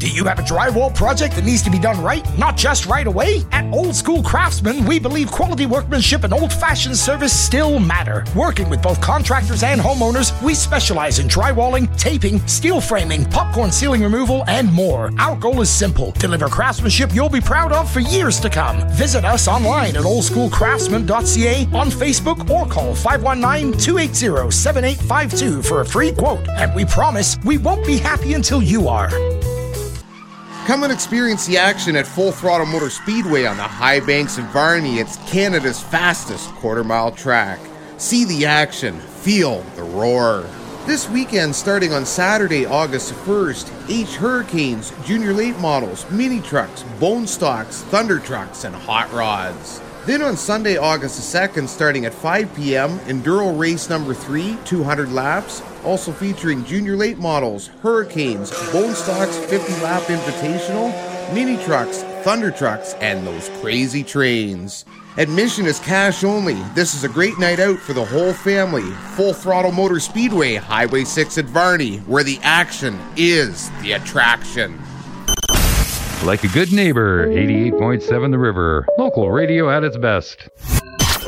Do you have a drywall project that needs to be done right, not just right away? At Old School Craftsman, we believe quality workmanship and old-fashioned service still matter. Working with both contractors and homeowners, we specialize in drywalling, taping, steel framing, popcorn ceiling removal, and more. Our goal is simple: deliver craftsmanship you'll be proud of for years to come. Visit us online at oldschoolcraftsman.ca, on Facebook, or call 519-280-7852 for a free quote. And we promise we won't be happy until you are. Come and experience the action at Full Throttle Motor Speedway on the High Banks of Varney. It's Canada's fastest quarter-mile track. See the action, feel the roar. This weekend, starting on Saturday, August 1st, H Hurricanes, Junior Late Models, Mini Trucks, Bone Stocks, Thunder Trucks, and Hot Rods. Then on Sunday, August 2nd, starting at 5 p.m., Enduro Race number 3, 200 laps, also featuring Junior Late Models, Hurricanes, Bone Stocks 50-lap Invitational, Mini Trucks, Thunder Trucks, and those crazy trains. Admission is cash only. This is a great night out for the whole family. Full Throttle Motor Speedway, Highway 6 at Varney, where the action is the attraction. Like a good neighbor, 88.7 The River. Local radio at its best.